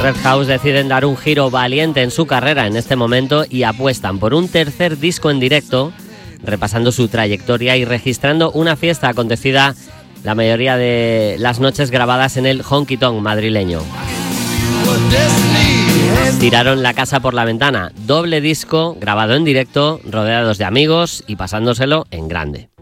Red House deciden dar un giro valiente en su carrera en este momento y apuestan por un tercer disco en directo, repasando su trayectoria y registrando una fiesta acontecida la mayoría de las noches grabadas en el honky tonk madrileño. Tiraron la casa por la ventana, doble disco grabado en directo, rodeados de amigos y pasándoselo en grande.